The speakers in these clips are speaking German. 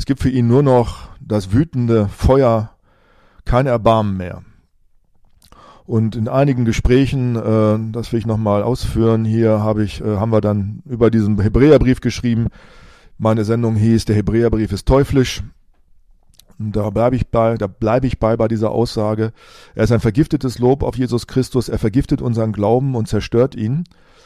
gibt für ihn nur noch das wütende Feuer, kein Erbarmen mehr. Und in einigen Gesprächen, das will ich nochmal ausführen, hier haben wir dann über diesen Hebräerbrief geschrieben. Meine Sendung hieß, der Hebräerbrief ist teuflisch. Und da bleibe ich bei dieser Aussage. Er ist ein vergiftetes Lob auf Jesus Christus. Er vergiftet unseren Glauben und zerstört ihn.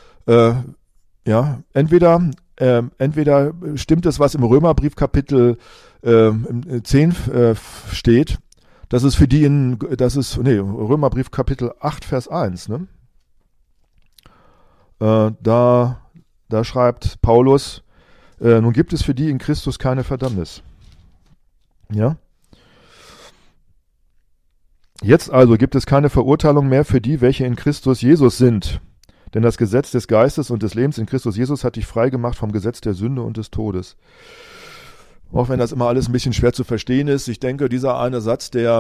Entweder stimmt es, was im Römerbrief Kapitel 10 steht, dass es für die Römerbrief Kapitel 8, Vers 1, ne? Da schreibt Paulus, nun gibt es für die in Christus keine Verdammnis. Ja? Jetzt also gibt es keine Verurteilung mehr für die, welche in Christus Jesus sind. Denn das Gesetz des Geistes und des Lebens in Christus Jesus hat dich frei gemacht vom Gesetz der Sünde und des Todes. Auch wenn das immer alles ein bisschen schwer zu verstehen ist, ich denke, dieser eine Satz, der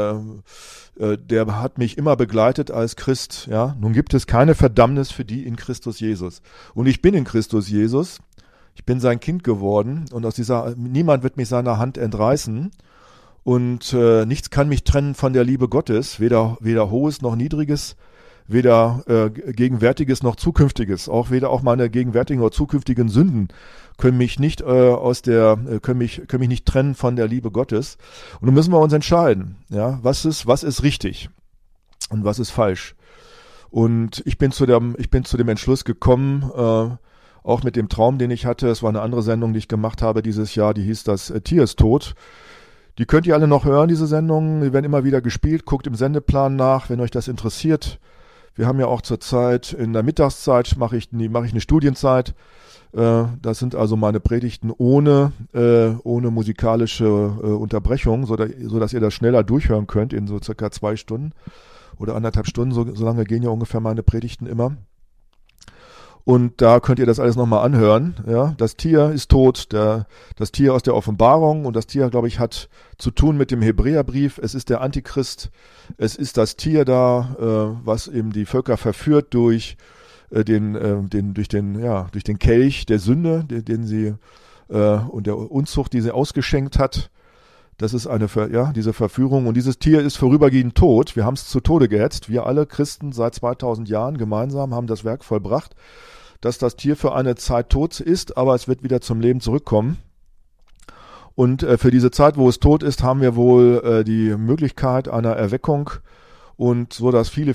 hat mich immer begleitet als Christ. Ja? Nun gibt es keine Verdammnis für die in Christus Jesus. Und ich bin in Christus Jesus. Ich bin sein Kind geworden und niemand wird mich seiner Hand entreißen. Und nichts kann mich trennen von der Liebe Gottes, weder Hohes noch Niedriges, weder Gegenwärtiges noch Zukünftiges, auch meine gegenwärtigen oder zukünftigen Sünden können mich nicht können mich nicht trennen von der Liebe Gottes. Und nun müssen wir uns entscheiden, ja, was ist richtig und was ist falsch. Und ich bin zu dem Entschluss gekommen, auch mit dem Traum, den ich hatte. Es war eine andere Sendung, die ich gemacht habe dieses Jahr, die hieß Das Tier ist tot. Die könnt ihr alle noch hören, diese Sendungen. Die werden immer wieder gespielt. Guckt im Sendeplan nach, wenn euch das interessiert. Wir haben ja auch zurzeit in der Mittagszeit mache ich eine Studienzeit. Das sind also meine Predigten ohne musikalische Unterbrechung, sodass ihr das schneller durchhören könnt in so circa 2 Stunden oder 1,5 Stunden. So lange gehen ja ungefähr meine Predigten immer. Und da könnt ihr das alles nochmal anhören. Ja, das Tier ist tot, das Tier aus der Offenbarung, und das Tier, glaube ich, hat zu tun mit dem Hebräerbrief. Es ist der Antichrist, es ist das Tier da, was eben die Völker verführt durch den Kelch der Sünde, den sie und der Unzucht, die sie ausgeschenkt hat. Das ist diese Verführung, und dieses Tier ist vorübergehend tot. Wir haben es zu Tode gehetzt. Wir alle Christen seit 2000 Jahren gemeinsam haben das Werk vollbracht, dass das Tier für eine Zeit tot ist, aber es wird wieder zum Leben zurückkommen. Und für diese Zeit, wo es tot ist, haben wir wohl die Möglichkeit einer Erweckung, und so, dass viele,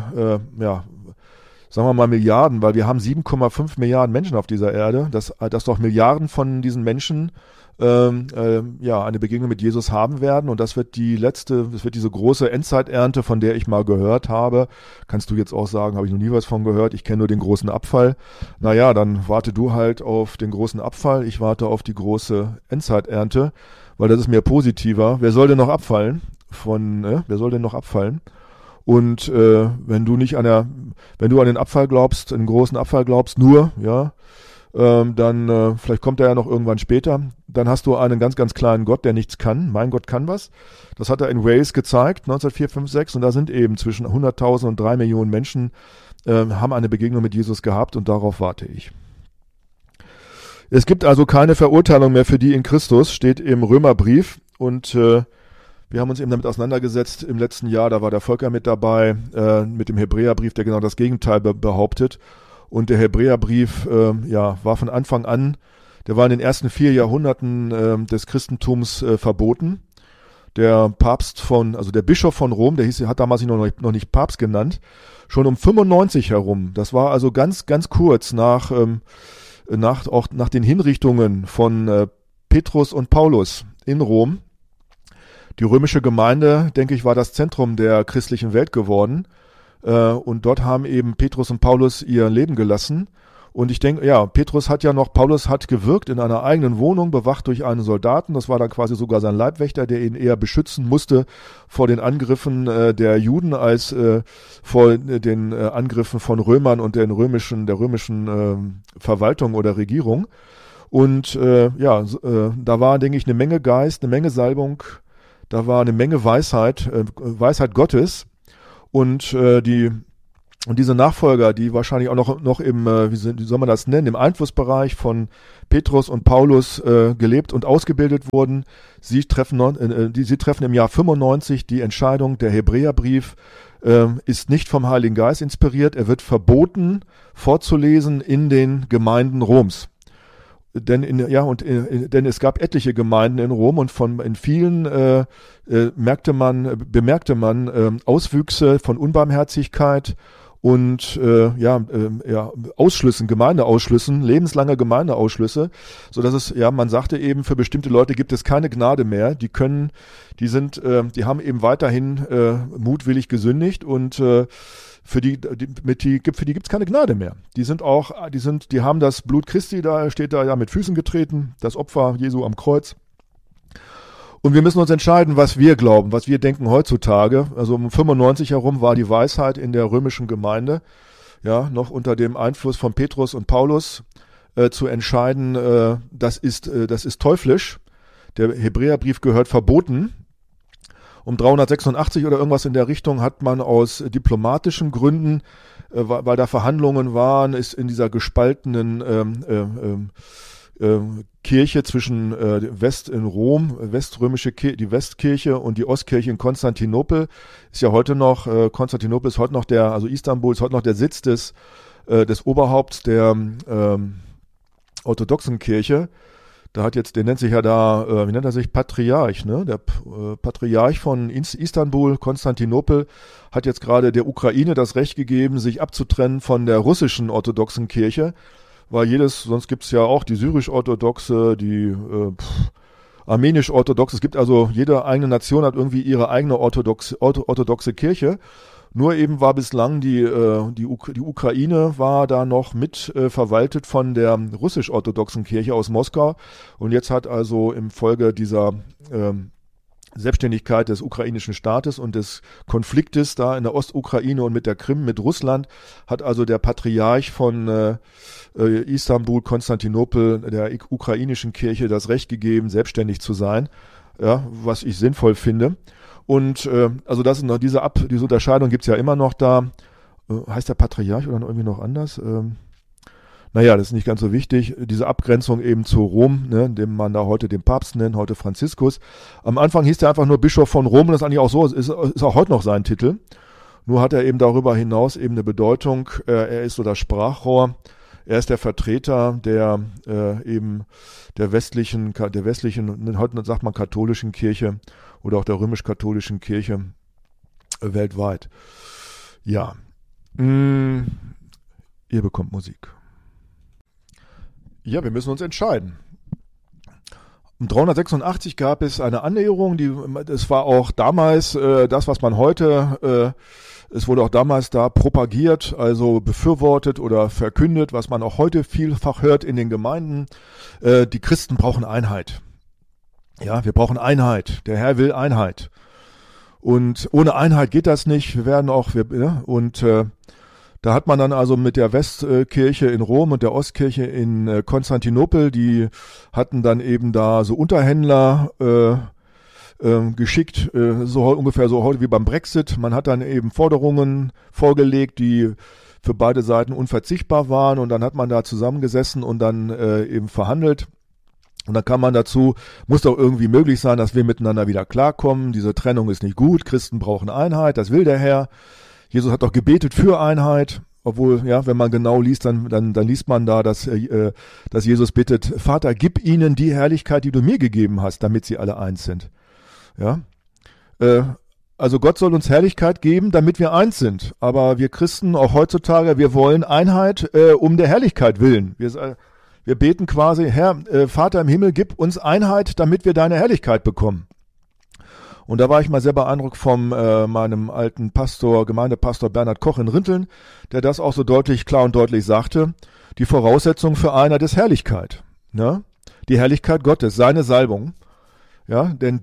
sagen wir mal Milliarden, weil wir haben 7,5 Milliarden Menschen auf dieser Erde, dass doch Milliarden von diesen Menschen eine Begegnung mit Jesus haben werden, und das wird diese große Endzeiternte, von der ich mal gehört habe. Kannst du jetzt auch sagen, habe ich noch nie was von gehört, ich kenne nur den großen Abfall. Naja, dann warte du halt auf den großen Abfall, ich warte auf die große Endzeiternte, weil das ist mir positiver. Wer soll denn noch abfallen? Und wenn du an den Abfall glaubst, einen großen Abfall glaubst, dann vielleicht kommt er ja noch irgendwann später. Dann hast du einen ganz, ganz kleinen Gott, der nichts kann. Mein Gott kann was. Das hat er in Wales gezeigt, 1904, 1905, 1906. Und da sind eben zwischen 100.000 und 3 Millionen Menschen haben eine Begegnung mit Jesus gehabt, und darauf warte ich. Es gibt also keine Verurteilung mehr für die in Christus, steht im Römerbrief. Und wir haben uns eben damit auseinandergesetzt im letzten Jahr. Da war der Volker mit dabei, mit dem Hebräerbrief, der genau das Gegenteil behauptet. Und der Hebräerbrief war von Anfang an, der war in den ersten 4 Jahrhunderten des Christentums verboten. Der Bischof von Rom, hat damals noch nicht Papst genannt, schon um 95 herum. Das war also ganz, ganz kurz nach den Hinrichtungen von Petrus und Paulus in Rom. Die römische Gemeinde, denke ich, war das Zentrum der christlichen Welt geworden. Und dort haben eben Petrus und Paulus ihr Leben gelassen. Und ich denke, Paulus hat gewirkt in einer eigenen Wohnung, bewacht durch einen Soldaten. Das war dann quasi sogar sein Leibwächter, der ihn eher beschützen musste vor den Angriffen der Juden als vor den Angriffen von Römern und der römischen Verwaltung oder Regierung. Und da war, denke ich, eine Menge Geist, eine Menge Salbung, da war eine Menge Weisheit Gottes. Und die Und diese Nachfolger, die wahrscheinlich auch noch im, wie soll man das nennen, im Einflussbereich von Petrus und Paulus gelebt und ausgebildet wurden, sie treffen im Jahr 95 die Entscheidung, der Hebräerbrief ist nicht vom Heiligen Geist inspiriert, er wird verboten vorzulesen in den Gemeinden Roms. Denn denn es gab etliche Gemeinden in Rom und in vielen bemerkte man Auswüchse von Unbarmherzigkeit und Gemeindeausschlüssen, lebenslange Gemeindeausschlüsse, so dass es, man sagte eben, für bestimmte Leute gibt es keine Gnade mehr. Die haben eben weiterhin mutwillig gesündigt und für die gibt's keine Gnade mehr. Die haben das Blut Christi, da steht da ja mit Füßen getreten, das Opfer Jesu am Kreuz. Und wir müssen uns entscheiden, was wir glauben, was wir denken heutzutage. Also um 95 herum war die Weisheit in der römischen Gemeinde, noch unter dem Einfluss von Petrus und Paulus zu entscheiden, das ist teuflisch. Der Hebräerbrief gehört verboten. Um 386 oder irgendwas in der Richtung hat man aus diplomatischen Gründen, weil da Verhandlungen waren, ist in dieser gespaltenen Kirche zwischen West in Rom, die Westkirche und die Ostkirche in Konstantinopel, ist ja heute noch, Konstantinopel ist heute noch also Istanbul ist heute noch der Sitz des Oberhaupts der orthodoxen Kirche. Der nennt sich ja wie nennt er sich? Patriarch, ne? Der Patriarch von Istanbul, Konstantinopel, hat jetzt gerade der Ukraine das Recht gegeben, sich abzutrennen von der russischen orthodoxen Kirche, weil sonst gibt's ja auch die syrisch-orthodoxe, die armenisch-orthodoxe, es gibt also, jede eigene Nation hat irgendwie ihre eigene orthodoxe Kirche. Nur eben war bislang die Ukraine war da noch mit verwaltet von der russisch-orthodoxen Kirche aus Moskau. Und jetzt hat also im Folge dieser Selbstständigkeit des ukrainischen Staates und des Konfliktes da in der Ostukraine und mit der Krim, mit Russland, hat also der Patriarch von Istanbul, Konstantinopel, der ukrainischen Kirche das Recht gegeben, selbstständig zu sein, was ich sinnvoll finde. Und also das ist noch diese Unterscheidung gibt's ja immer noch da. Heißt der Patriarch oder irgendwie noch anders? Das ist nicht ganz so wichtig. Diese Abgrenzung eben zu Rom, ne, dem man da heute den Papst nennt, heute Franziskus. Am Anfang hieß er einfach nur Bischof von Rom und das ist eigentlich auch so, ist auch heute noch sein Titel. Nur hat er eben darüber hinaus eben eine Bedeutung, er ist so das Sprachrohr, er ist der Vertreter der westlichen, heute sagt man katholischen Kirche oder auch der römisch-katholischen Kirche weltweit. Ja, ihr bekommt Musik. Ja, wir müssen uns entscheiden. Um 386 gab es eine Annäherung, es war auch damals das, was man heute, es wurde auch damals da propagiert, also befürwortet oder verkündet, was man auch heute vielfach hört in den Gemeinden. Die Christen brauchen Einheit. Ja, wir brauchen Einheit. Der Herr will Einheit. Und ohne Einheit geht das nicht. Da hat man dann also mit der Westkirche in Rom und der Ostkirche in Konstantinopel, die hatten dann eben da so Unterhändler geschickt, ungefähr so heute wie beim Brexit. Man hat dann eben Forderungen vorgelegt, die für beide Seiten unverzichtbar waren und dann hat man da zusammengesessen und dann eben verhandelt. Und dann kam man dazu, muss doch irgendwie möglich sein, dass wir miteinander wieder klarkommen. Diese Trennung ist nicht gut, Christen brauchen Einheit, das will der Herr. Jesus hat doch gebetet für Einheit, obwohl, wenn man genau liest, dann liest man da, dass Jesus bittet, Vater, gib ihnen die Herrlichkeit, die du mir gegeben hast, damit sie alle eins sind. Ja, also Gott soll uns Herrlichkeit geben, damit wir eins sind. Aber wir Christen, auch heutzutage, wir wollen Einheit um der Herrlichkeit willen. Wir beten quasi, Herr, Vater im Himmel, gib uns Einheit, damit wir deine Herrlichkeit bekommen. Und da war ich mal sehr beeindruckt von meinem alten Gemeindepastor Bernhard Koch in Rinteln, der das auch so klar und deutlich sagte. Die Voraussetzung für Einheit ist Herrlichkeit. Ne? Die Herrlichkeit Gottes, seine Salbung. Ja, denn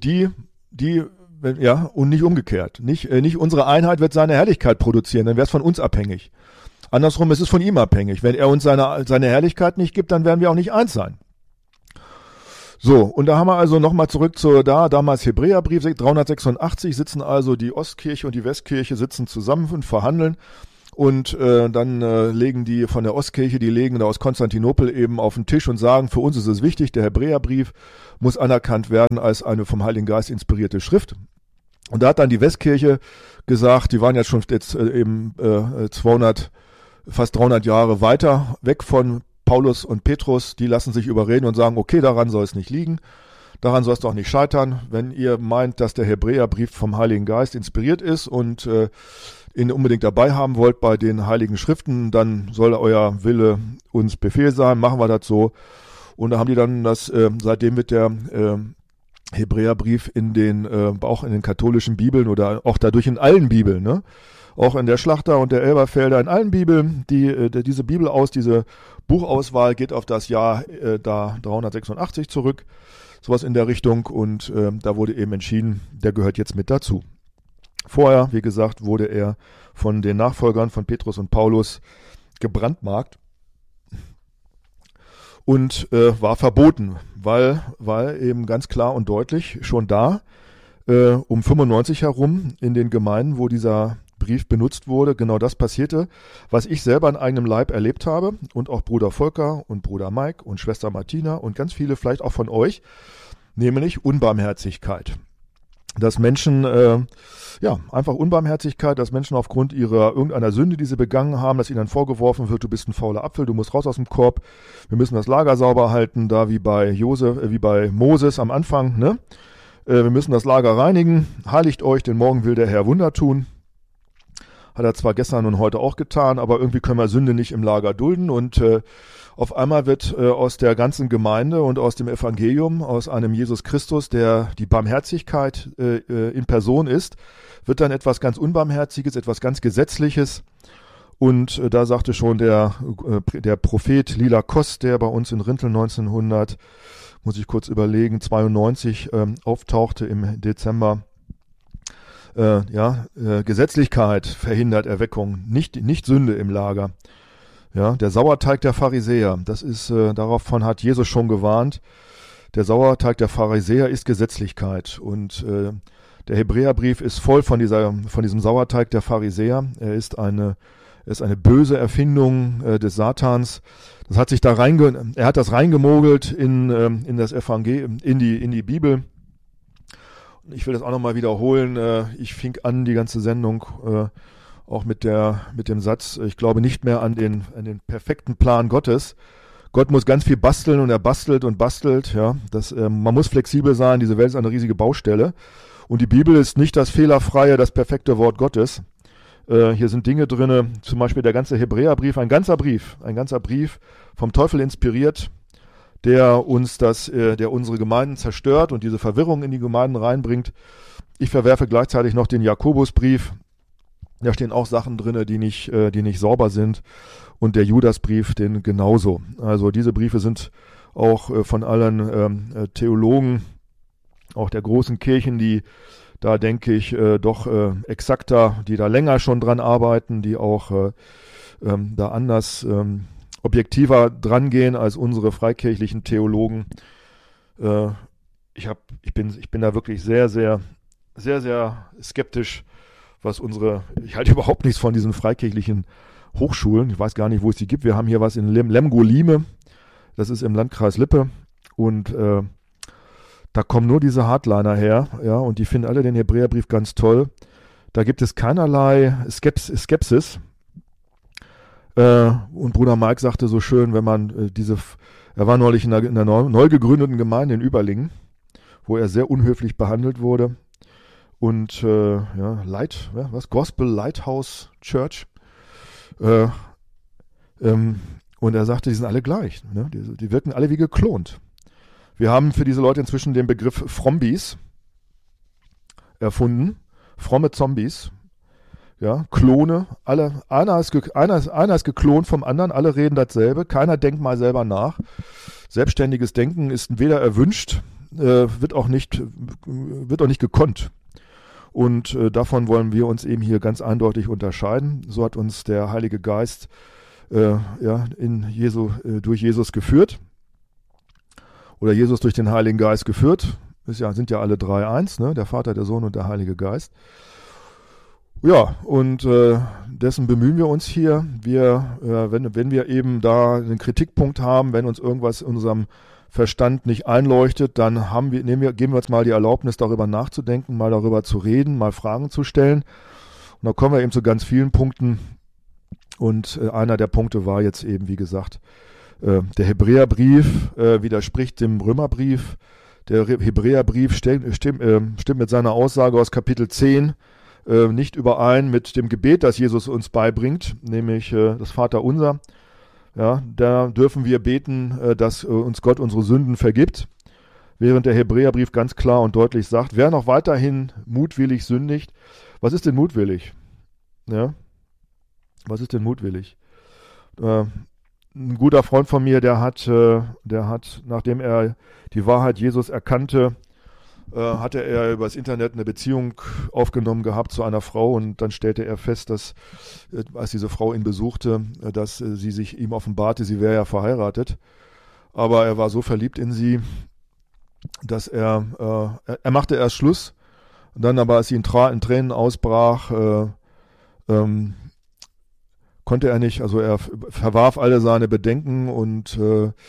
und nicht umgekehrt. Nicht unsere Einheit wird seine Herrlichkeit produzieren, dann wäre es von uns abhängig. Andersrum ist es von ihm abhängig. Wenn er uns seine Herrlichkeit nicht gibt, dann werden wir auch nicht eins sein. So, und da haben wir also nochmal zurück damals Hebräerbrief 386, sitzen also die Ostkirche und die Westkirche sitzen zusammen und verhandeln. Und dann legen die von der Ostkirche, die legen da aus Konstantinopel eben auf den Tisch und sagen, für uns ist es wichtig, der Hebräerbrief muss anerkannt werden als eine vom Heiligen Geist inspirierte Schrift. Und da hat dann die Westkirche gesagt, die waren jetzt schon eben 200, fast 300 Jahre weiter weg von Paulus und Petrus, die lassen sich überreden und sagen, okay, daran soll es nicht liegen, daran soll es doch nicht scheitern, wenn ihr meint, dass der Hebräerbrief vom Heiligen Geist inspiriert ist und ihn unbedingt dabei haben wollt bei den Heiligen Schriften, dann soll euer Wille uns Befehl sein, machen wir das so. Und da haben die dann das, seitdem wird der Hebräerbrief auch in den katholischen Bibeln oder auch dadurch in allen Bibeln, ne? Auch in der Schlachter und der Elberfelder, in allen Bibeln, diese diese Buchauswahl geht auf das Jahr 386 zurück, sowas in der Richtung, und da wurde eben entschieden, der gehört jetzt mit dazu. Vorher, wie gesagt, wurde er von den Nachfolgern von Petrus und Paulus gebrandmarkt und war verboten, weil eben ganz klar und deutlich schon da um 95 herum in den Gemeinden, wo dieser Brief benutzt wurde, genau das passierte, was ich selber an eigenem Leib erlebt habe und auch Bruder Volker und Bruder Mike und Schwester Martina und ganz viele vielleicht auch von euch, nämlich Unbarmherzigkeit. Dass Menschen, einfach Unbarmherzigkeit, dass Menschen aufgrund irgendeiner Sünde, die sie begangen haben, dass ihnen dann vorgeworfen wird, du bist ein fauler Apfel, du musst raus aus dem Korb, wir müssen das Lager sauber halten, da wie bei Moses am Anfang, ne? Wir müssen das Lager reinigen, heiligt euch, denn morgen will der Herr Wunder tun. Hat er zwar gestern und heute auch getan, aber irgendwie können wir Sünde nicht im Lager dulden, und auf einmal wird aus der ganzen Gemeinde und aus dem Evangelium, aus einem Jesus Christus, der die Barmherzigkeit in Person ist, wird dann etwas ganz Unbarmherziges, etwas ganz Gesetzliches. Und da sagte schon der Prophet Lila Kost, der bei uns in Rinteln 1900, muss ich kurz überlegen, 92 auftauchte im Dezember, Gesetzlichkeit verhindert Erweckung, nicht Sünde im Lager. Ja, der Sauerteig der Pharisäer, das ist, davon hat Jesus schon gewarnt. Der Sauerteig der Pharisäer ist Gesetzlichkeit, und der Hebräerbrief ist voll von diesem Sauerteig der Pharisäer. Er ist eine böse Erfindung des Satans. Er hat das reingemogelt in das Evangelium, in die Bibel. Ich will das auch nochmal wiederholen. Ich fing an, die ganze Sendung auch mit dem Satz, ich glaube nicht mehr an den perfekten Plan Gottes. Gott muss ganz viel basteln, und er bastelt und bastelt. Ja, man muss flexibel sein. Diese Welt ist eine riesige Baustelle. Und die Bibel ist nicht das fehlerfreie, das perfekte Wort Gottes. Hier sind Dinge drin, zum Beispiel der ganze Hebräerbrief, ein ganzer Brief vom Teufel inspiriert, der unsere Gemeinden zerstört und diese Verwirrung in die Gemeinden reinbringt. Ich verwerfe gleichzeitig noch den Jakobusbrief. Da stehen auch Sachen drin, die nicht sauber sind. Und der Judasbrief, den genauso. Also diese Briefe sind auch von allen Theologen, auch der großen Kirchen, die da, denke ich, doch exakter, die da länger schon dran arbeiten, die auch da anders objektiver dran gehen als unsere freikirchlichen Theologen. Ich bin da wirklich sehr, sehr, sehr, sehr skeptisch, ich halte überhaupt nichts von diesen freikirchlichen Hochschulen. Ich weiß gar nicht, wo es die gibt. Wir haben hier was in Lemgo-Lime, das ist im Landkreis Lippe, und da kommen nur diese Hardliner her, ja, und die finden alle den Hebräerbrief ganz toll. Da gibt es keinerlei Skepsis. Und Bruder Mike sagte so schön, wenn man er war neulich in einer neu gegründeten Gemeinde in Überlingen, wo er sehr unhöflich behandelt wurde. Und Gospel Lighthouse Church. Und er sagte, die sind alle gleich. Ne? Die wirken alle wie geklont. Wir haben für diese Leute inzwischen den Begriff Frombies erfunden. Fromme Zombies. Ja, Klone. Einer ist geklont vom anderen, alle reden dasselbe. Keiner denkt mal selber nach. Selbstständiges Denken ist weder erwünscht, wird auch nicht gekonnt. Und davon wollen wir uns eben hier ganz eindeutig unterscheiden. So hat uns der Heilige Geist durch Jesus geführt. Oder Jesus durch den Heiligen Geist geführt. Sind ja alle drei eins, ne? Der Vater, der Sohn und der Heilige Geist. Ja, und dessen bemühen wir uns hier. Wenn wir eben da einen Kritikpunkt haben, wenn uns irgendwas in unserem Verstand nicht einleuchtet, dann geben wir uns mal die Erlaubnis, darüber nachzudenken, mal darüber zu reden, mal Fragen zu stellen. Und da kommen wir eben zu ganz vielen Punkten. Und einer der Punkte war jetzt eben, wie gesagt, der Hebräerbrief widerspricht dem Römerbrief. Der Hebräerbrief stimmt mit seiner Aussage aus Kapitel 10 nicht überein mit dem Gebet, das Jesus uns beibringt, nämlich das Vaterunser. Ja, da dürfen wir beten, dass uns Gott unsere Sünden vergibt, während der Hebräerbrief ganz klar und deutlich sagt, wer noch weiterhin mutwillig sündigt, was ist denn mutwillig? Ja, was ist denn mutwillig? Ein guter Freund von mir, der hat, nachdem er die Wahrheit Jesus erkannte, hatte er übers Internet eine Beziehung aufgenommen gehabt zu einer Frau und dann stellte er fest, dass, als diese Frau ihn besuchte, dass sie sich ihm offenbarte, sie wäre ja verheiratet, aber er war so verliebt in sie, dass er machte erst Schluss, dann aber, als sie in Tränen ausbrach, konnte er nicht, also er verwarf alle seine Bedenken und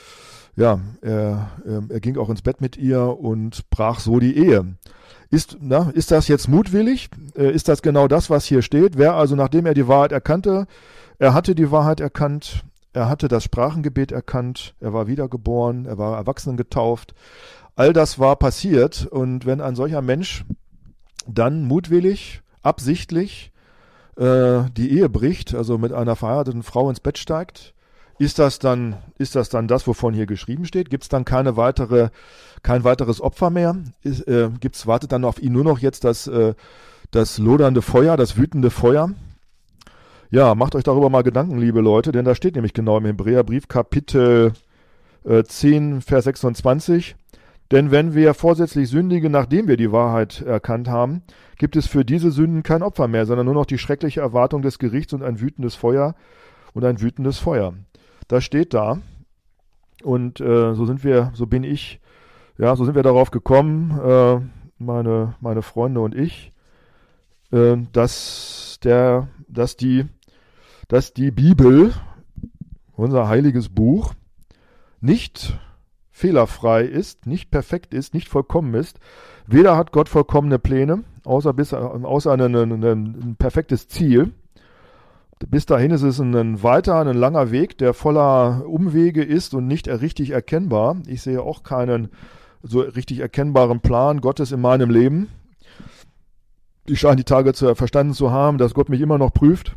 er ging auch ins Bett mit ihr und brach so die Ehe. Ist das jetzt mutwillig? Ist das genau das, was hier steht? Wer also, nachdem er die Wahrheit erkannte, er hatte die Wahrheit erkannt, er hatte das Sprachengebet erkannt, er war wiedergeboren, er war Erwachsenen getauft, all das war passiert und wenn ein solcher Mensch dann mutwillig, absichtlich die Ehe bricht, also mit einer verheirateten Frau ins Bett steigt, ist das dann das, wovon hier geschrieben steht? Gibt es dann kein weiteres Opfer mehr? Wartet dann auf ihn nur noch jetzt das lodernde Feuer, das wütende Feuer? Ja, macht euch darüber mal Gedanken, liebe Leute, denn da steht nämlich genau im Hebräerbrief Kapitel 10, Vers 26. Denn wenn wir vorsätzlich sündigen, nachdem wir die Wahrheit erkannt haben, gibt es für diese Sünden kein Opfer mehr, sondern nur noch die schreckliche Erwartung des Gerichts und ein wütendes Feuer. Das steht da. Und so sind wir darauf gekommen, meine Freunde und ich, dass die Bibel, unser heiliges Buch, nicht fehlerfrei ist, nicht perfekt ist, nicht vollkommen ist. Weder hat Gott vollkommene Pläne, außer ein perfektes Ziel. Bis dahin ist es ein langer Weg, der voller Umwege ist und nicht richtig erkennbar. Ich sehe auch keinen so richtig erkennbaren Plan Gottes in meinem Leben. Ich scheine die Tage verstanden zu haben, dass Gott mich immer noch prüft,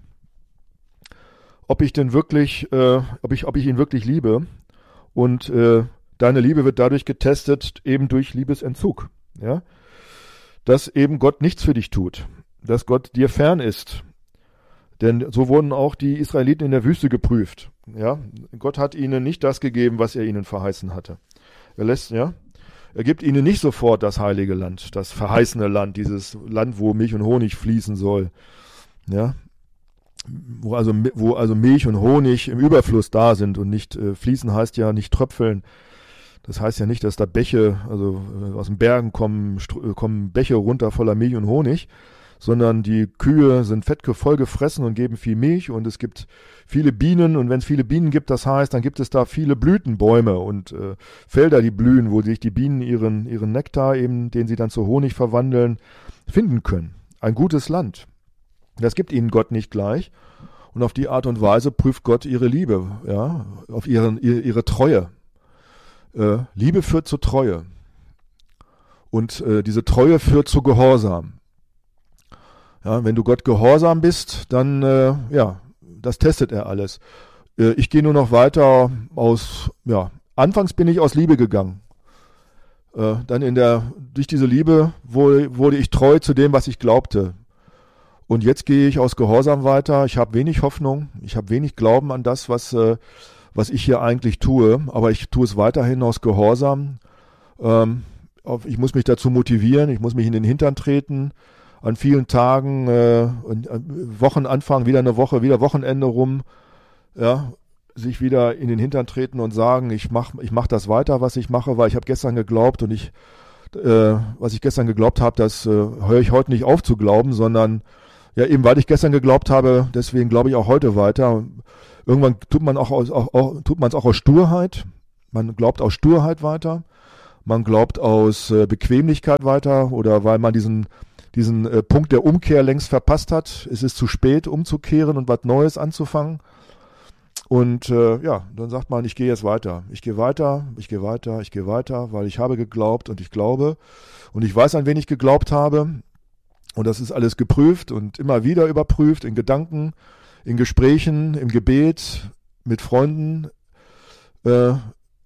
ob ich ihn wirklich liebe. Und deine Liebe wird dadurch getestet, eben durch Liebesentzug. Ja? Dass eben Gott nichts für dich tut, dass Gott dir fern ist. Denn so wurden auch die Israeliten in der Wüste geprüft. Ja? Gott hat ihnen nicht das gegeben, was er ihnen verheißen hatte. Er gibt ihnen nicht sofort das heilige Land, das verheißene Land, dieses Land, wo Milch und Honig fließen soll. Ja? Wo also Milch und Honig im Überfluss da sind und nicht fließen heißt ja nicht tröpfeln. Das heißt ja nicht, dass da Bäche, also aus den Bergen kommen Bäche runter voller Milch und Honig, sondern die Kühe sind voll gefressen und geben viel Milch und es gibt viele Bienen und wenn es viele Bienen gibt, das heißt, dann gibt es da viele Blütenbäume und Felder, die blühen, wo sich die Bienen ihren Nektar eben, den sie dann zu Honig verwandeln, finden können. Ein gutes Land. Das gibt ihnen Gott nicht gleich und auf die Art und Weise prüft Gott ihre Liebe, ja, auf ihre Treue. Liebe führt zur Treue und diese Treue führt zu Gehorsam. Ja, wenn du Gott gehorsam bist, dann, das testet er alles. Ich gehe nur noch weiter anfangs bin ich aus Liebe gegangen. Dann durch diese Liebe wurde ich treu zu dem, was ich glaubte. Und jetzt gehe ich aus Gehorsam weiter. Ich habe wenig Hoffnung, ich habe wenig Glauben an das, was ich hier eigentlich tue, aber ich tue es weiterhin aus Gehorsam. Ich muss mich dazu motivieren, ich muss mich in den Hintern treten. An vielen Tagen, Wochenanfang, wieder eine Woche, wieder Wochenende rum, ja, sich wieder in den Hintern treten und sagen, ich mach das weiter, was ich mache, weil ich habe gestern geglaubt und was ich gestern geglaubt habe, das höre ich heute nicht auf zu glauben, sondern Ja, eben weil ich gestern geglaubt habe, deswegen glaube ich auch heute weiter. Irgendwann tut man es auch aus Sturheit. Man glaubt aus Sturheit weiter. Man glaubt aus Bequemlichkeit weiter oder weil man diesen Punkt der Umkehr längst verpasst hat. Es ist zu spät, umzukehren und was Neues anzufangen. Und dann sagt man, ich gehe jetzt weiter. Ich gehe weiter, weil ich habe geglaubt und ich glaube. Und ich weiß, an wen ich geglaubt habe. Und das ist alles geprüft und immer wieder überprüft in Gedanken, in Gesprächen, im Gebet, mit Freunden, im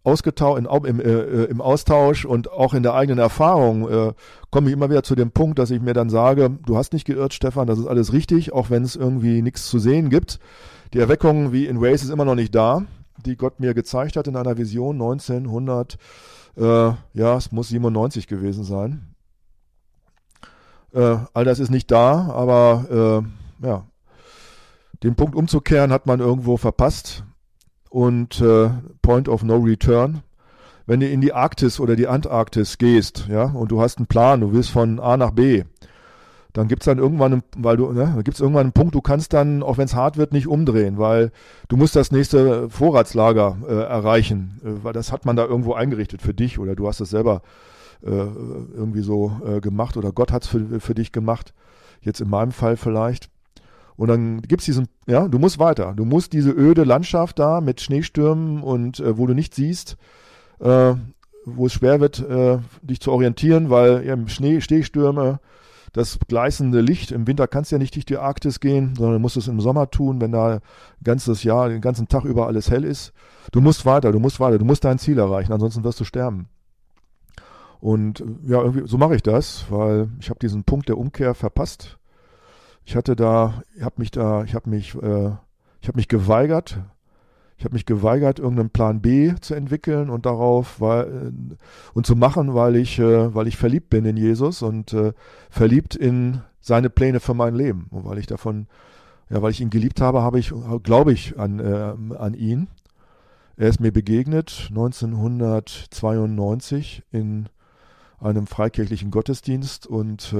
Austausch und auch in der eigenen Erfahrung komme ich immer wieder zu dem Punkt, dass ich mir dann sage, du hast nicht geirrt, Stefan, das ist alles richtig, auch wenn es irgendwie nichts zu sehen gibt. Die Erweckung wie in Wales ist immer noch nicht da, die Gott mir gezeigt hat in einer Vision 1900, es muss 97 gewesen sein. All das ist nicht da, aber den Punkt umzukehren hat man irgendwo verpasst und Point of No Return. Wenn du in die Arktis oder die Antarktis gehst, ja, und du hast einen Plan, du willst von A nach B, dann gibt es dann irgendwann, einen Punkt, du kannst dann, auch wenn es hart wird, nicht umdrehen, weil du musst das nächste Vorratslager erreichen, weil das hat man da irgendwo eingerichtet für dich oder du hast es selber irgendwie so gemacht oder Gott hat es für dich gemacht, jetzt in meinem Fall vielleicht. Und dann gibt es du musst weiter, du musst diese öde Landschaft da mit Schneestürmen und wo du nichts siehst, wo es schwer wird, dich zu orientieren, weil im Schnee, Schneestürme, das gleißende Licht, im Winter kannst du ja nicht durch die Arktis gehen, sondern du musst es im Sommer tun, wenn da ganzes Jahr, den ganzen Tag über alles hell ist. Du musst weiter, du musst dein Ziel erreichen, ansonsten wirst du sterben. Und irgendwie so mache ich das, weil ich habe diesen Punkt der Umkehr verpasst. Ich habe mich geweigert. Ich habe mich geweigert, irgendeinen Plan B zu entwickeln und und zu machen, weil ich verliebt bin in Jesus und verliebt in seine Pläne für mein Leben. Und weil ich ihn geliebt habe, glaube ich an ihn. Er ist mir begegnet 1992 in einem freikirchlichen Gottesdienst und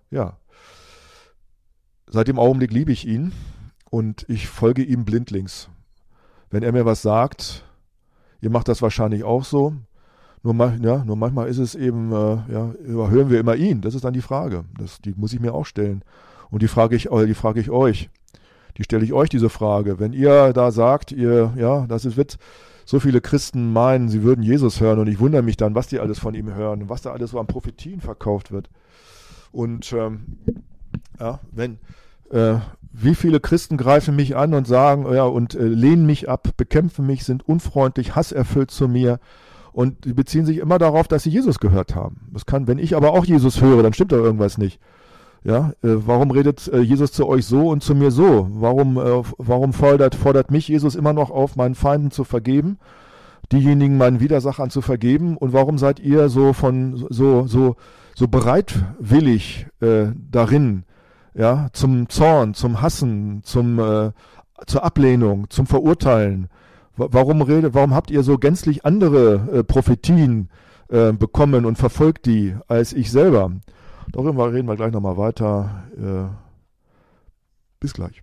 seit dem Augenblick liebe ich ihn und ich folge ihm blindlings. Wenn er mir was sagt, ihr macht das wahrscheinlich auch so, nur manchmal ist es eben, überhören wir immer ihn, das ist dann die Frage, die muss ich mir auch stellen und die frage ich euch, die stelle ich euch diese Frage, wenn ihr da sagt, wird so viele Christen meinen, sie würden Jesus hören und ich wundere mich dann, was die alles von ihm hören und was da alles so an Prophetien verkauft wird. Und wie viele Christen greifen mich an und sagen, lehnen mich ab, bekämpfen mich, sind unfreundlich, hasserfüllt zu mir und die beziehen sich immer darauf, dass sie Jesus gehört haben. Wenn ich aber auch Jesus höre, dann stimmt doch irgendwas nicht. Ja, warum redet Jesus zu euch so und zu mir so? Warum fordert mich Jesus immer noch auf, meinen Feinden zu vergeben, diejenigen meinen Widersachern zu vergeben? Und warum seid ihr so bereitwillig darin, ja, zum Zorn, zum Hassen, zur Ablehnung, zum Verurteilen? Warum habt ihr so gänzlich andere Prophetien bekommen und verfolgt die als ich selber? Darüber reden wir gleich nochmal weiter. Bis gleich.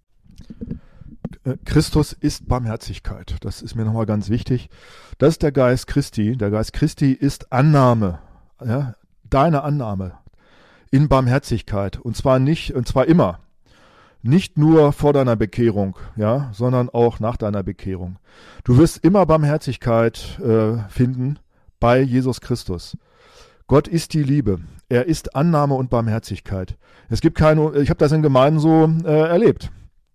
Christus ist Barmherzigkeit. Das ist mir nochmal ganz wichtig. Das ist der Geist Christi. Der Geist Christi ist Annahme. Ja, deine Annahme in Barmherzigkeit. Und zwar immer. Nicht nur vor deiner Bekehrung, ja, sondern auch nach deiner Bekehrung. Du wirst immer Barmherzigkeit finden bei Jesus Christus. Gott ist die Liebe. Er ist Annahme und Barmherzigkeit. Ich habe das in Gemeinden so erlebt.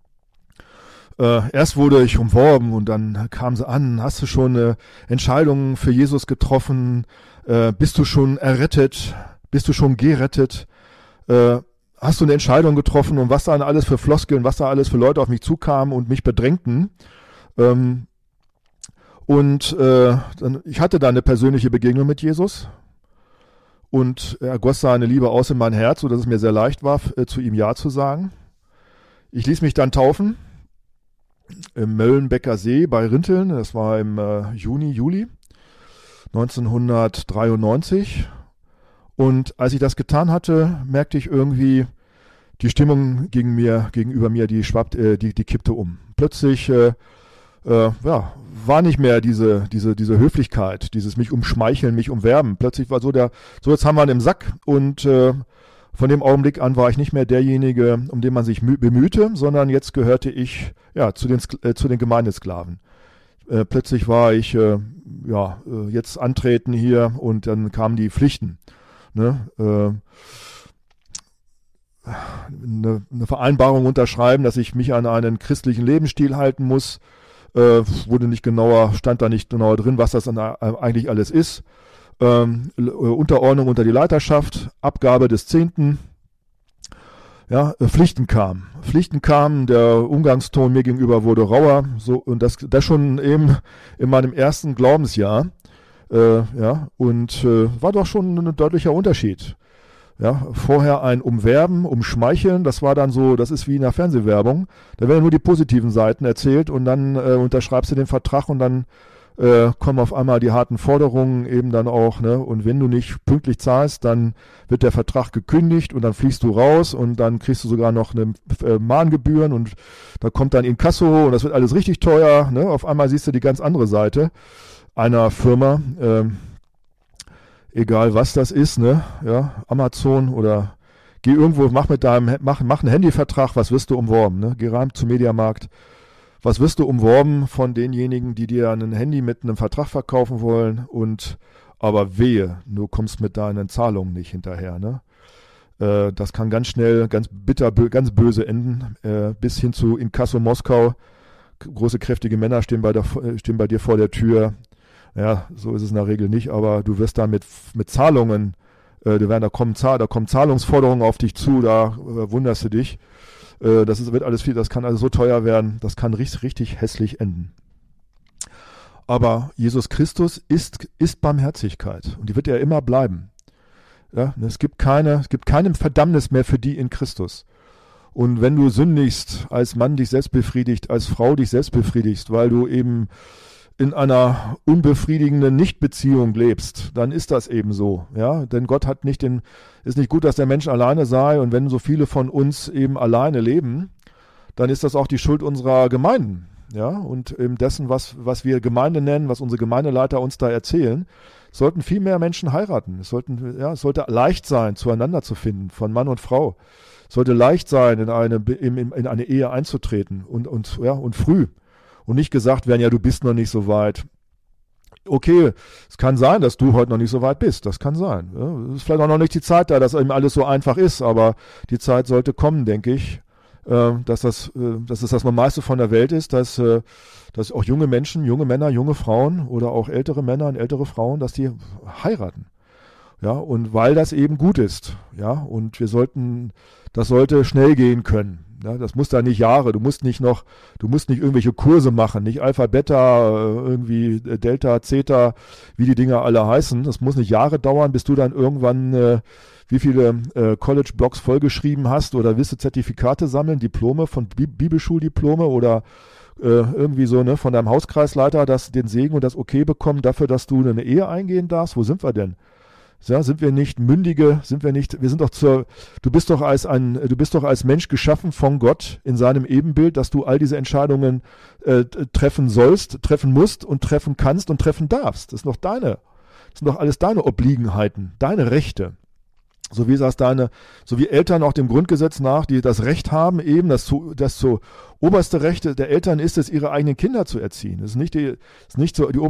Erst wurde ich umworben und dann kam sie an, hast du schon eine Entscheidung für Jesus getroffen? Bist du schon errettet? Bist du schon gerettet? Hast du eine Entscheidung getroffen und was da alles für Floskeln, was da alles für Leute auf mich zukamen und mich bedrängten? Ich hatte da eine persönliche Begegnung mit Jesus. Und er goss seine Liebe aus in mein Herz, sodass es mir sehr leicht war, zu ihm Ja zu sagen. Ich ließ mich dann taufen im Möllenbecker See bei Rinteln. Das war im Juli 1993. Und als ich das getan hatte, merkte ich irgendwie, die Stimmung gegenüber mir, die kippte um. Plötzlich war nicht mehr diese Höflichkeit, dieses mich umschmeicheln, mich umwerben. Plötzlich war so jetzt haben wir ihn im Sack und von dem Augenblick an war ich nicht mehr derjenige, um den man sich bemühte, sondern jetzt gehörte ich zu den Gemeindesklaven. Plötzlich war ich jetzt antreten hier und dann kamen die Pflichten. Ne? Eine Vereinbarung unterschreiben, dass ich mich an einen christlichen Lebensstil halten muss. Stand da nicht genauer drin, was das dann eigentlich alles ist. Unterordnung unter die Leiterschaft, Abgabe des 10. Pflichten kamen, der Umgangston mir gegenüber wurde rauer, so, und das schon eben in meinem ersten Glaubensjahr, war doch schon ein deutlicher Unterschied. Ja, vorher ein Umwerben, Umschmeicheln, das war dann so, das ist wie in der Fernsehwerbung, da werden nur die positiven Seiten erzählt und dann unterschreibst du den Vertrag und dann kommen auf einmal die harten Forderungen eben dann auch, ne? Und wenn du nicht pünktlich zahlst, dann wird der Vertrag gekündigt und dann fliegst du raus und dann kriegst du sogar noch eine Mahngebühren und da kommt dann Inkasso und das wird alles richtig teuer, ne? Auf einmal siehst du die ganz andere Seite einer Firma, egal was das ist, ne? Ja, Amazon oder geh irgendwo, mach einen Handyvertrag, was wirst du umworben, ne? Geh rein zum Mediamarkt. Was wirst du umworben von denjenigen, die dir ein Handy mit einem Vertrag verkaufen wollen aber wehe, du kommst mit deinen Zahlungen nicht hinterher, ne? Das kann ganz schnell, ganz bitter, ganz böse enden, bis hin zu Inkasso Moskau. Große, kräftige Männer stehen bei dir vor der Tür. Ja, so ist es in der Regel nicht, aber du wirst da mit Zahlungen, da kommen Zahlungsforderungen auf dich zu, da wunderst du dich. Wird alles viel, das kann also so teuer werden, das kann richtig hässlich enden. Aber Jesus Christus ist Barmherzigkeit und die wird ja immer bleiben. Ja, es gibt keine Verdammnis mehr für die in Christus. Und wenn du sündigst, als Mann dich selbst befriedigt, als Frau dich selbst befriedigst, weil du eben in einer unbefriedigenden Nichtbeziehung lebst, dann ist das eben so. Ja? Denn Gott ist nicht gut, dass der Mensch alleine sei, und wenn so viele von uns eben alleine leben, dann ist das auch die Schuld unserer Gemeinden. Ja? Und eben dessen, was wir Gemeinde nennen, was unsere Gemeindeleiter uns da erzählen, sollten viel mehr Menschen heiraten. Es sollte leicht sein, zueinander zu finden, von Mann und Frau. Es sollte leicht sein, in eine Ehe einzutreten und früh. Und nicht gesagt werden, ja, du bist noch nicht so weit. Okay, es kann sein, dass du heute noch nicht so weit bist. Das kann sein. Ja, es ist vielleicht auch noch nicht die Zeit da, dass eben alles so einfach ist, aber die Zeit sollte kommen, denke ich, dass es das Normalste von der Welt ist, dass auch junge Menschen, junge Männer, junge Frauen oder auch ältere Männer und ältere Frauen, dass die heiraten. Ja, und weil das eben gut ist. Ja, und das sollte schnell gehen können. Ja, das muss da nicht Jahre, du musst nicht irgendwelche Kurse machen, nicht Alpha, Beta, irgendwie Delta, Zeta, wie die Dinger alle heißen. Das muss nicht Jahre dauern, bis du dann irgendwann wie viele College-Blogs vollgeschrieben hast oder willst du Zertifikate sammeln, Diplome von Bibelschuldiplome oder irgendwie so, ne, von deinem Hauskreisleiter den Segen und das Okay bekommen dafür, dass du eine Ehe eingehen darfst. Wo sind wir denn? Ja, sind wir nicht mündige, du bist doch als Mensch geschaffen von Gott in seinem Ebenbild, dass du all diese Entscheidungen treffen sollst, treffen musst und treffen kannst und treffen darfst. Das sind doch alles deine Obliegenheiten, deine Rechte. So wie Eltern auch dem Grundgesetz nach, die das Recht haben, eben das oberste Recht der Eltern ist es, ihre eigenen Kinder zu erziehen. Es ist nicht die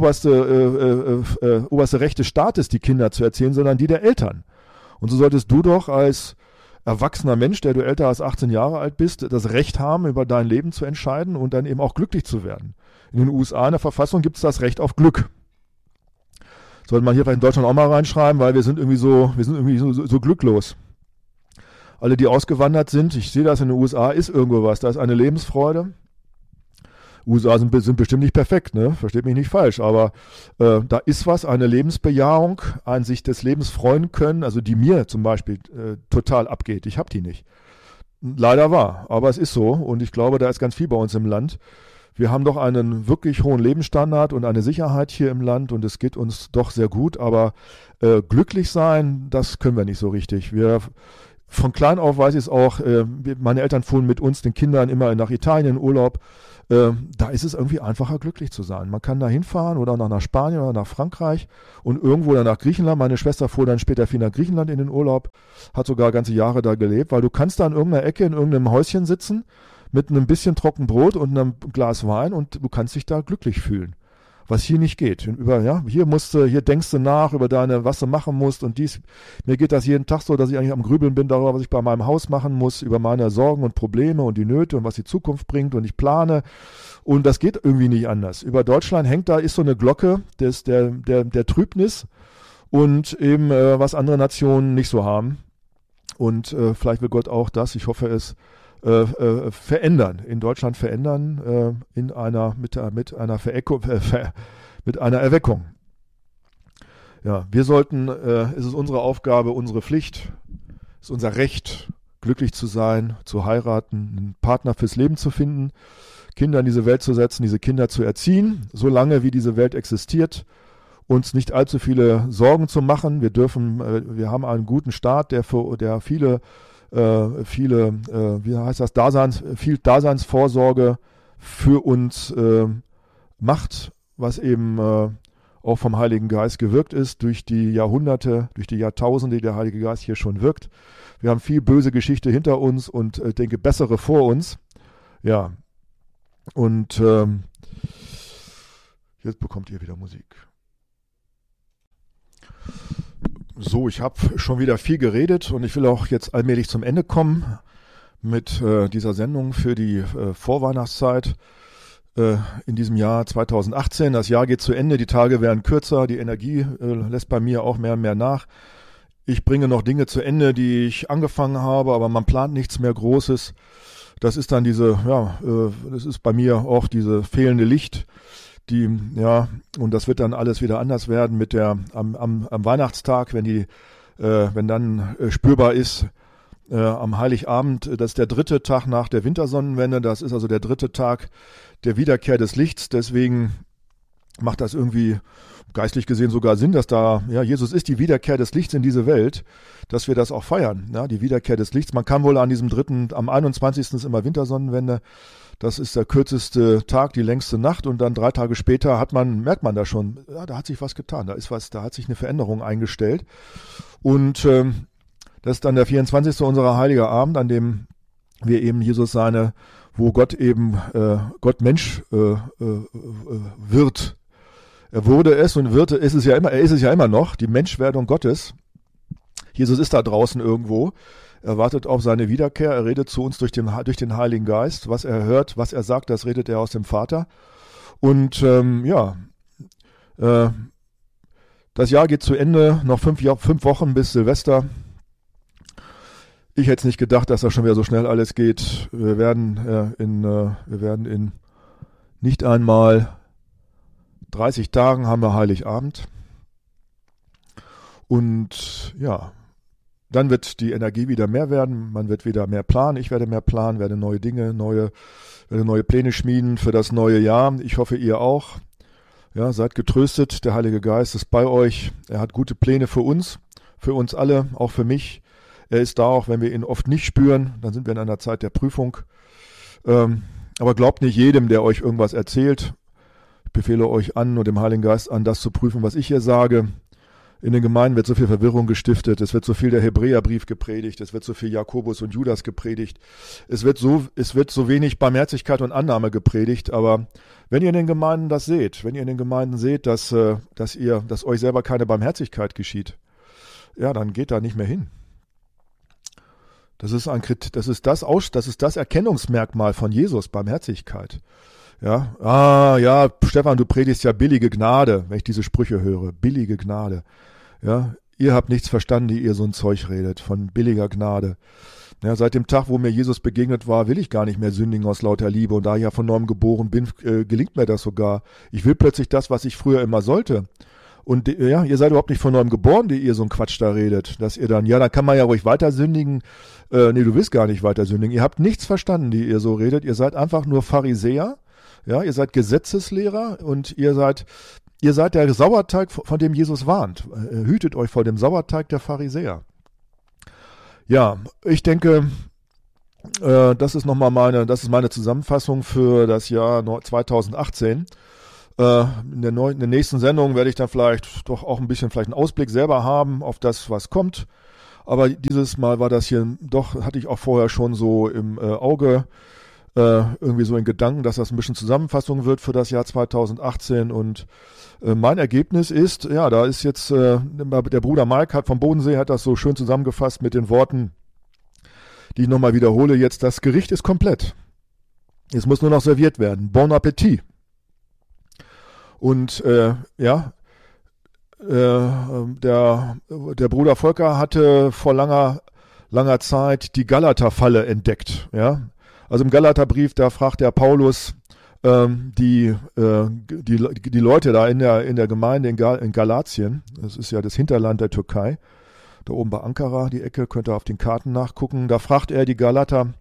oberste Recht des Staates, die Kinder zu erziehen, sondern die der Eltern. Und so solltest du doch als erwachsener Mensch, der du älter als 18 Jahre alt bist, das Recht haben, über dein Leben zu entscheiden und dann eben auch glücklich zu werden. In den USA in der Verfassung gibt es das Recht auf Glück. Sollte man hier vielleicht in Deutschland auch mal reinschreiben, weil wir sind irgendwie so glücklos. Alle, die ausgewandert sind, ich sehe das in den USA, ist irgendwo was. Da ist eine Lebensfreude. USA sind bestimmt nicht perfekt, ne? Versteht mich nicht falsch, aber da ist was, eine Lebensbejahung, ein sich des Lebens freuen können, also die mir zum Beispiel total abgeht. Ich habe die nicht. Leider wahr, aber es ist so und ich glaube, da ist ganz viel bei uns im Land. Wir haben doch einen wirklich hohen Lebensstandard und eine Sicherheit hier im Land und es geht uns doch sehr gut, aber glücklich sein, das können wir nicht so richtig. von klein auf weiß ich es auch, meine Eltern fuhren mit uns, den Kindern, immer nach Italien in Urlaub. Da ist es irgendwie einfacher, glücklich zu sein. Man kann da hinfahren oder nach Spanien oder nach Frankreich und irgendwo dann nach Griechenland. Meine Schwester fuhr dann später viel nach Griechenland in den Urlaub, hat sogar ganze Jahre da gelebt, weil du kannst da in irgendeiner Ecke, in irgendeinem Häuschen sitzen mit einem bisschen Trockenbrot und einem Glas Wein und du kannst dich da glücklich fühlen. Was hier nicht geht. Hier denkst du nach über was du machen musst und dies. Mir geht das jeden Tag so, dass ich eigentlich am Grübeln bin darüber, was ich bei meinem Haus machen muss, über meine Sorgen und Probleme und die Nöte und was die Zukunft bringt und ich plane. Und das geht irgendwie nicht anders. Über Deutschland ist so eine Glocke der Trübnis und eben was andere Nationen nicht so haben. Und vielleicht will Gott auch das, ich hoffe es, verändern, in Deutschland verändern, mit einer Erweckung. Ja, wir sollten, es ist unsere Aufgabe, unsere Pflicht, es ist unser Recht, glücklich zu sein, zu heiraten, einen Partner fürs Leben zu finden, Kinder in diese Welt zu setzen, diese Kinder zu erziehen, solange wie diese Welt existiert, uns nicht allzu viele Sorgen zu machen. Wir haben einen guten Staat, der viel Daseinsvorsorge für uns macht, was eben auch vom Heiligen Geist gewirkt ist, durch die Jahrhunderte, durch die Jahrtausende, die der Heilige Geist hier schon wirkt. Wir haben viel böse Geschichte hinter uns und denke bessere vor uns. Ja, und jetzt bekommt ihr wieder Musik. So, ich habe schon wieder viel geredet und ich will auch jetzt allmählich zum Ende kommen mit dieser Sendung für die Vorweihnachtszeit in diesem Jahr 2018. Das Jahr geht zu Ende, die Tage werden kürzer, die Energie lässt bei mir auch mehr und mehr nach. Ich bringe noch Dinge zu Ende, die ich angefangen habe, aber man plant nichts mehr Großes. Das ist dann das ist bei mir auch diese fehlende Licht. Und das wird dann alles wieder anders werden am Weihnachtstag, wenn dann spürbar ist, am Heiligabend, das ist der 3. Tag nach der Wintersonnenwende, das ist also der 3. Tag der Wiederkehr des Lichts, deswegen macht das irgendwie geistlich gesehen sogar Sinn, dass Jesus ist die Wiederkehr des Lichts in diese Welt, dass wir das auch feiern, die Wiederkehr des Lichts. Man kann wohl am 21. ist immer Wintersonnenwende, das ist der kürzeste Tag, die längste Nacht und dann 3 Tage später merkt man da schon, da hat sich was getan, da hat sich eine Veränderung eingestellt. Und das ist dann der 24. unserer Heilige Abend, an dem wir eben wo Gott eben Gott Mensch wird. Er wurde es und er ist es ja immer noch, die Menschwerdung Gottes. Jesus ist da draußen irgendwo. Er wartet auf seine Wiederkehr, er redet zu uns durch den Heiligen Geist. Was er hört, was er sagt, das redet er aus dem Vater. Und das Jahr geht zu Ende, noch 5 Wochen bis Silvester. Ich hätte es nicht gedacht, dass das schon wieder so schnell alles geht. Wir werden in nicht einmal 30 Tagen haben wir Heiligabend. Und dann wird die Energie wieder mehr werden, man wird wieder mehr planen, ich werde mehr planen, werde neue Dinge, werde neue Pläne schmieden für das neue Jahr. Ich hoffe, ihr auch. Ja, seid getröstet, der Heilige Geist ist bei euch. Er hat gute Pläne für uns alle, auch für mich. Er ist da, auch wenn wir ihn oft nicht spüren, dann sind wir in einer Zeit der Prüfung. Aber glaubt nicht jedem, der euch irgendwas erzählt. Ich befehle euch an und dem Heiligen Geist an, das zu prüfen, was ich hier sage. In den Gemeinden wird so viel Verwirrung gestiftet, es wird so viel der Hebräerbrief gepredigt, es wird so viel Jakobus und Judas gepredigt, es wird so wenig Barmherzigkeit und Annahme gepredigt, aber wenn ihr in den Gemeinden das seht, dass euch selber keine Barmherzigkeit geschieht, dann geht da nicht mehr hin. Das ist das Erkennungsmerkmal von Jesus, Barmherzigkeit. Ja, Stefan, du predigst ja billige Gnade, wenn ich diese Sprüche höre, billige Gnade. Ja, ihr habt nichts verstanden, die ihr so ein Zeug redet, von billiger Gnade. Ja, seit dem Tag, wo mir Jesus begegnet war, will ich gar nicht mehr sündigen aus lauter Liebe und da ich ja von neuem geboren bin, gelingt mir das sogar. Ich will plötzlich das, was ich früher immer sollte. Und ihr seid überhaupt nicht von neuem geboren, die ihr so einen Quatsch da redet, dass ihr dann kann man ja ruhig weiter sündigen. Nee, du willst gar nicht weiter sündigen. Ihr habt nichts verstanden, die ihr so redet. Ihr seid einfach nur Pharisäer. Ja, ihr seid Gesetzeslehrer und ihr seid der Sauerteig, von dem Jesus warnt. Hütet euch vor dem Sauerteig der Pharisäer. Ja, ich denke, das ist meine Zusammenfassung für das Jahr 2018. In der nächsten Sendung werde ich dann vielleicht doch auch ein bisschen vielleicht einen Ausblick selber haben auf das, was kommt. Aber dieses Mal war das hier doch, hatte ich auch vorher schon so im Auge, irgendwie so in Gedanken, dass das ein bisschen Zusammenfassung wird für das Jahr 2018. Und mein Ergebnis ist, ja, da ist jetzt, der Bruder Mike vom Bodensee hat das so schön zusammengefasst mit den Worten, die ich nochmal wiederhole jetzt: Das Gericht ist komplett. Es muss nur noch serviert werden. Bon Appetit. Und der Bruder Volker hatte vor langer Zeit die Galaterfalle entdeckt. Ja? Also im Galaterbrief, da fragt der Paulus die Leute da in der Gemeinde in Galatien, das ist ja das Hinterland der Türkei, da oben bei Ankara, die Ecke, könnt ihr auf den Karten nachgucken, da fragt er die Galater,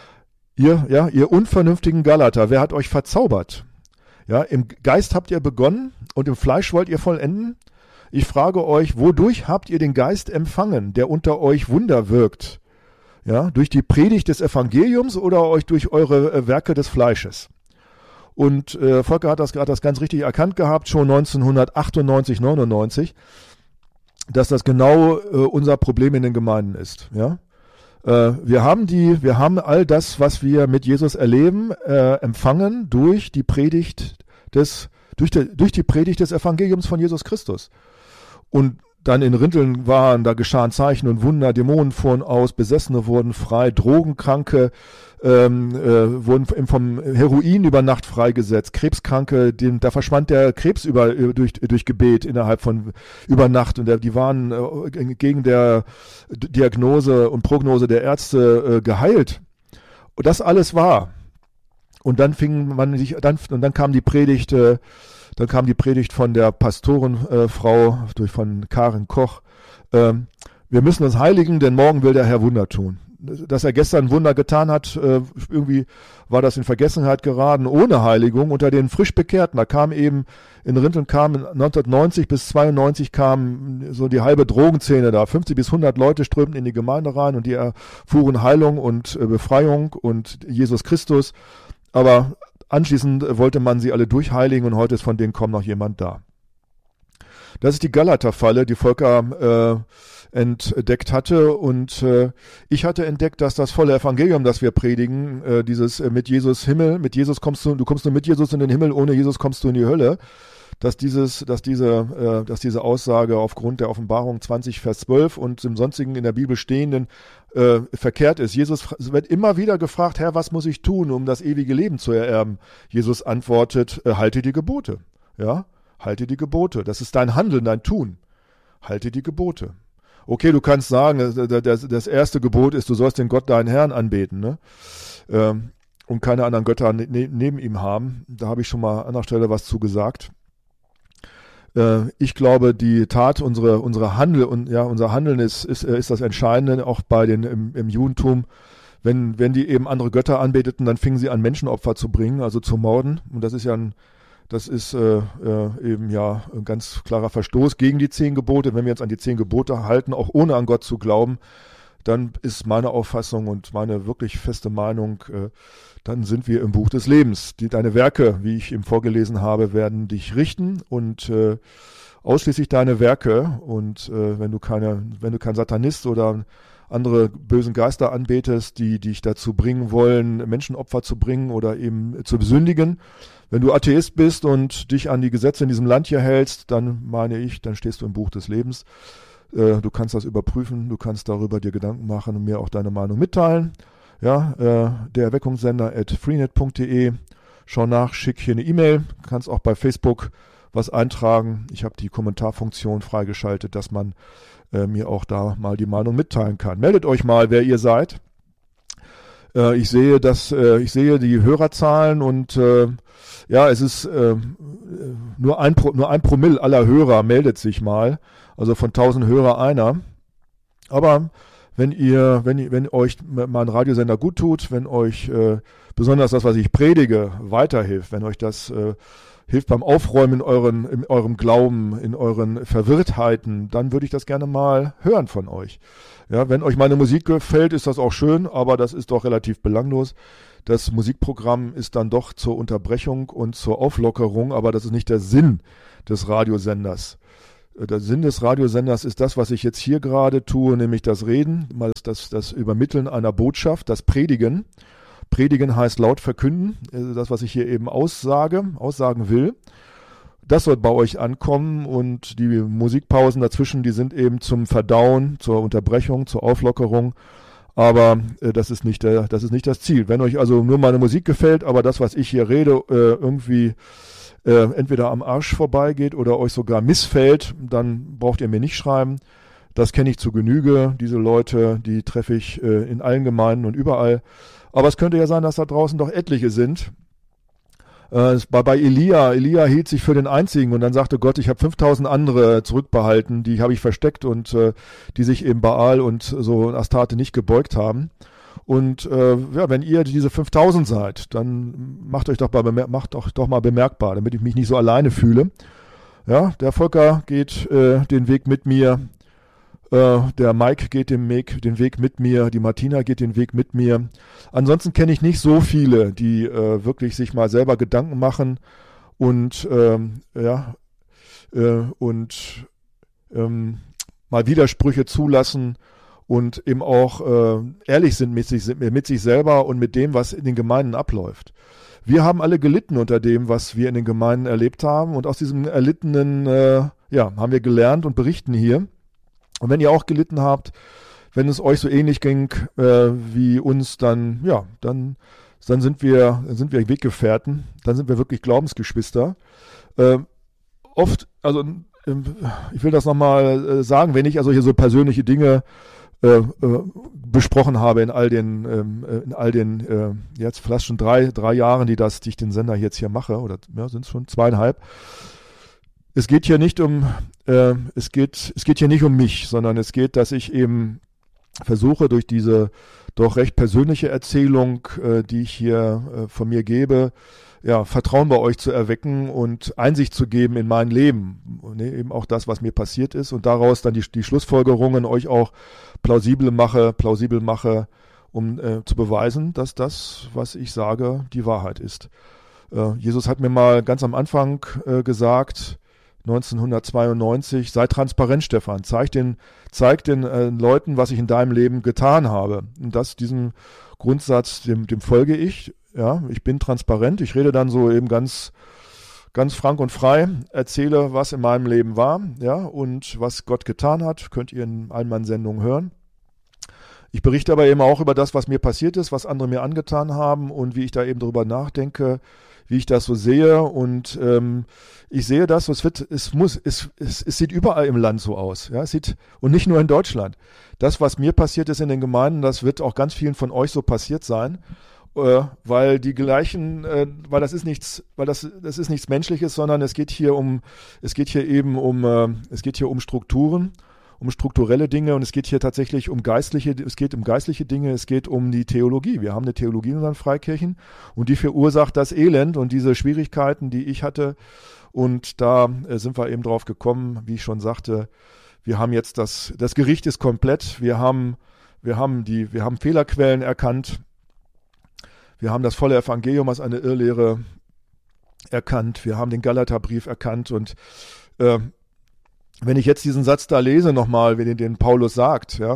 ihr unvernünftigen Galater, wer hat euch verzaubert? Ja, im Geist habt ihr begonnen und im Fleisch wollt ihr vollenden? Ich frage euch, wodurch habt ihr den Geist empfangen, der unter euch Wunder wirkt? Ja, durch die Predigt des Evangeliums oder euch durch eure Werke des Fleisches? Und Volker hat das ganz richtig erkannt gehabt, schon 1998, 99, dass das genau unser Problem in den Gemeinden ist. Ja? Wir haben all das, was wir mit Jesus erleben, empfangen durch die Predigt des Evangeliums von Jesus Christus. Und dann in Rinteln da geschahen Zeichen und Wunder, Dämonen fuhren aus, Besessene wurden frei, Drogenkranke wurden vom Heroin über Nacht freigesetzt, Krebskranke, da verschwand der Krebs durch Gebet über Nacht, und die waren gegen der Diagnose und Prognose der Ärzte geheilt. Und das alles war. Und dann dann kam die Predigt von der Pastorenfrau von Karin Koch. Wir müssen uns heiligen, denn morgen will der Herr Wunder tun. Dass er gestern Wunder getan hat, irgendwie war das in Vergessenheit geraten, ohne Heiligung unter den frisch Bekehrten. Da kam eben, in Rinteln 1990 bis 92 kam so die halbe Drogenszene da. 50 bis 100 Leute strömten in die Gemeinde rein und die erfuhren Heilung und Befreiung und Jesus Christus. Aber anschließend wollte man sie alle durchheiligen und heute ist von denen kaum noch jemand da. Das ist die Galaterfalle, die Volker entdeckt hatte, und ich hatte entdeckt, dass das volle Evangelium, das wir predigen, dieses mit Jesus Himmel, du kommst nur mit Jesus in den Himmel, ohne Jesus kommst du in die Hölle, dass diese Aussage aufgrund der Offenbarung 20, Vers 12 und im sonstigen in der Bibel stehenden verkehrt ist. Jesus wird immer wieder gefragt, Herr, was muss ich tun, um das ewige Leben zu ererben? Jesus antwortet, halte die Gebote. Ja, halte die Gebote. Das ist dein Handeln, dein Tun. Halte die Gebote. Okay, du kannst sagen, das erste Gebot ist, du sollst den Gott, deinen Herrn, anbeten, ne? Und keine anderen Götter neben ihm haben. Da habe ich schon mal an anderer Stelle was zu gesagt. Ich glaube, die Tat, unser Handeln ist das Entscheidende, auch im Judentum. Wenn die eben andere Götter anbeteten, dann fingen sie an, Menschenopfer zu bringen, also zu morden. Und das ist eben ein ganz klarer Verstoß gegen die 10 Gebote. Wenn wir uns an die 10 Gebote halten, auch ohne an Gott zu glauben, dann ist meine Auffassung und meine wirklich feste Meinung, dann sind wir im Buch des Lebens. Deine Werke, wie ich eben vorgelesen habe, werden dich richten, und ausschließlich deine Werke. Und wenn du kein Satanist oder andere bösen Geister anbetest, die dich dazu bringen wollen, Menschenopfer zu bringen oder eben zu sündigen. Wenn du Atheist bist und dich an die Gesetze in diesem Land hier hältst, dann dann stehst du im Buch des Lebens. Du kannst das überprüfen, du kannst darüber dir Gedanken machen und mir auch deine Meinung mitteilen. Ja, der Erweckungssender@freenet.de. Schau nach, schick hier eine E-Mail, kannst auch bei Facebook was eintragen. Ich habe die Kommentarfunktion freigeschaltet, dass man mir auch da mal die Meinung mitteilen kann. Meldet euch mal, wer ihr seid. Ich sehe die Hörerzahlen, und es ist nur ein Promille aller Hörer meldet sich mal, also von 1000 Hörer einer. Aber wenn euch mein Radiosender gut tut, wenn euch besonders das, was ich predige, weiterhilft, wenn euch das hilft beim Aufräumen in eurem Glauben, in euren Verwirrtheiten, dann würde ich das gerne mal hören von euch. Ja, wenn euch meine Musik gefällt, ist das auch schön, aber das ist doch relativ belanglos. Das Musikprogramm ist dann doch zur Unterbrechung und zur Auflockerung, aber das ist nicht der Sinn des Radiosenders. Der Sinn des Radiosenders ist das, was ich jetzt hier gerade tue, nämlich das Reden, das Übermitteln einer Botschaft, das Predigen. Predigen heißt laut verkünden, das, was ich hier eben aussagen will. Das soll bei euch ankommen und die Musikpausen dazwischen, die sind eben zum Verdauen, zur Unterbrechung, zur Auflockerung. Aber das ist nicht das Ziel. Wenn euch also nur meine Musik gefällt, aber das, was ich hier rede, irgendwie entweder am Arsch vorbeigeht oder euch sogar missfällt, dann braucht ihr mir nicht schreiben. Das kenne ich zu Genüge. Diese Leute, die treffe ich in allen Gemeinden und überall. Aber es könnte ja sein, dass da draußen doch etliche sind. Bei Elia hielt sich für den Einzigen und dann sagte Gott, ich habe 5000 andere zurückbehalten, die habe ich versteckt und die sich eben Baal und so Astarte nicht gebeugt haben. Und ja, wenn ihr diese 5000 seid, dann macht euch doch mal bemerkbar, damit ich mich nicht so alleine fühle. Ja, der Volker geht den Weg mit mir, der Mike geht den Weg mit mir, die Martina geht den Weg mit mir. Ansonsten kenne ich nicht so viele, die wirklich sich mal selber Gedanken machen und mal Widersprüche zulassen und eben auch ehrlich sind mit sich selber und mit dem, was in den Gemeinden abläuft. Wir haben alle gelitten unter dem, was wir in den Gemeinden erlebt haben und aus diesem Erlittenen haben wir gelernt und berichten hier. Und wenn ihr auch gelitten habt, wenn es euch so ähnlich ging wie uns, dann sind wir Weggefährten, dann sind wir wirklich Glaubensgeschwister. Oft, also ich will das nochmal sagen, wenn ich also hier so persönliche Dinge besprochen habe in all den jetzt fast schon drei Jahren, die ich den Sender jetzt hier mache, oder ja, sind es schon 2,5. Es geht hier nicht um mich, sondern es geht, dass ich eben versuche, durch diese doch recht persönliche Erzählung, die ich hier von mir gebe, ja, Vertrauen bei euch zu erwecken und Einsicht zu geben in mein Leben. Und eben auch das, was mir passiert ist und daraus dann die Schlussfolgerungen euch auch plausibel mache, um zu beweisen, dass das, was ich sage, die Wahrheit ist. Jesus hat mir mal ganz am Anfang gesagt, 1992, sei transparent, Stefan, zeig den Leuten, was ich in deinem Leben getan habe. Und diesem Grundsatz, dem folge ich. Ja, ich bin transparent, ich rede dann so eben ganz frank und frei, erzähle, was in meinem Leben war, ja, und was Gott getan hat, könnt ihr in allen meinen Sendungen hören. Ich berichte aber eben auch über das, was mir passiert ist, was andere mir angetan haben und wie ich da eben drüber nachdenke, wie ich das so sehe. Und ich sehe das, es sieht überall im Land so aus. Ja, und nicht nur in Deutschland. Das, was mir passiert ist in den Gemeinden, das wird auch ganz vielen von euch so passiert sein. Weil das ist nichts Menschliches, sondern es geht hier um Strukturen, um strukturelle Dinge und es geht hier tatsächlich um geistliche Dinge, es geht um die Theologie. Wir haben eine Theologie in unseren Freikirchen und die verursacht das Elend und diese Schwierigkeiten, die ich hatte. Und da sind wir eben drauf gekommen, wie ich schon sagte, wir haben jetzt das Gericht ist komplett, wir haben Fehlerquellen erkannt. Wir haben das volle Evangelium als eine Irrlehre erkannt. Wir haben den Galaterbrief erkannt. Und wenn ich jetzt diesen Satz da lese nochmal, wie den Paulus sagt, ja,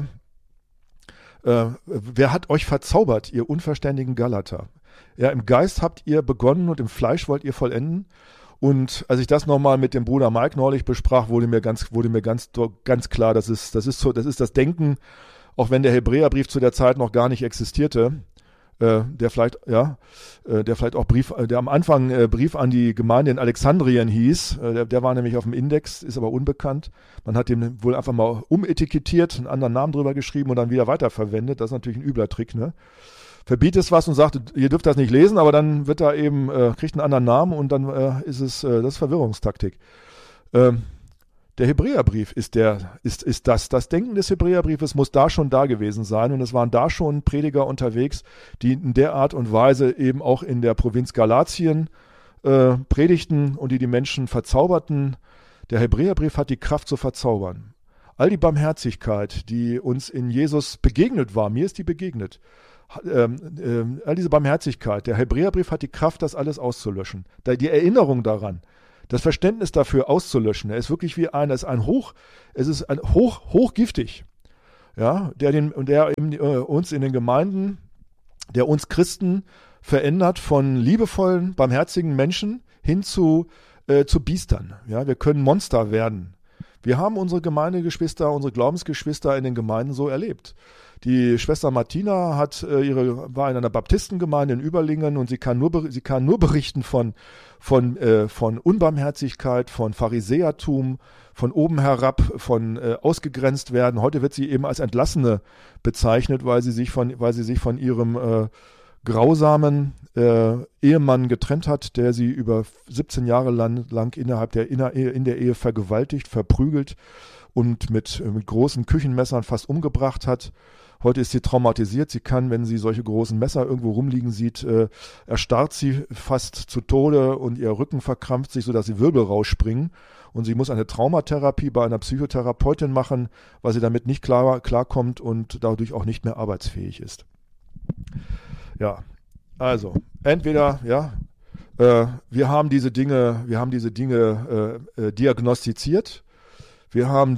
wer hat euch verzaubert, ihr unverständigen Galater? Ja, im Geist habt ihr begonnen und im Fleisch wollt ihr vollenden. Und als ich das nochmal mit dem Bruder Mike neulich besprach, wurde mir ganz klar, das ist das Denken, auch wenn der Hebräerbrief zu der Zeit noch gar nicht existierte. Der vielleicht auch der am Anfang Brief an die Gemeinde in Alexandrien hieß. Der war nämlich auf dem Index, ist aber unbekannt. Man hat den wohl einfach mal umetikettiert, einen anderen Namen drüber geschrieben und dann wieder weiterverwendet. Das ist natürlich ein übler Trick, ne? Verbietet was und sagt, ihr dürft das nicht lesen, aber dann wird da eben, kriegt einen anderen Namen und dann das ist Verwirrungstaktik. Der Hebräerbrief ist das Denken des Hebräerbriefes muss da schon da gewesen sein und es waren da schon Prediger unterwegs, die in der Art und Weise eben auch in der Provinz Galatien predigten und die die Menschen verzauberten. Der Hebräerbrief hat die Kraft zu verzaubern. All die Barmherzigkeit, die uns in Jesus begegnet war, mir ist die begegnet, all diese Barmherzigkeit, der Hebräerbrief hat die Kraft, das alles auszulöschen. Die Erinnerung daran, das Verständnis dafür auszulöschen. Er ist wirklich wie es ist hochgiftig. Ja, der uns in den Gemeinden, der uns Christen verändert von liebevollen, barmherzigen Menschen hin zu Biestern. Ja, wir können Monster werden. Wir haben unsere Gemeindegeschwister, unsere Glaubensgeschwister in den Gemeinden so erlebt. Die Schwester Martina war in einer Baptistengemeinde in Überlingen und sie kann nur berichten von Unbarmherzigkeit, von Pharisäertum, von oben herab, von ausgegrenzt werden. Heute wird sie eben als Entlassene bezeichnet, weil sie sich von ihrem grausamen Ehemann getrennt hat, der sie über 17 Jahre lang in der Ehe vergewaltigt, verprügelt und mit großen Küchenmessern fast umgebracht hat. Heute ist sie traumatisiert. Sie kann, wenn sie solche großen Messer irgendwo rumliegen sieht, erstarrt sie fast zu Tode und ihr Rücken verkrampft sich, sodass die Wirbel rausspringen. Und sie muss eine Traumatherapie bei einer Psychotherapeutin machen, weil sie damit nicht klarkommt und dadurch auch nicht mehr arbeitsfähig ist. Ja, also entweder, wir haben diese Dinge diagnostiziert. Wir haben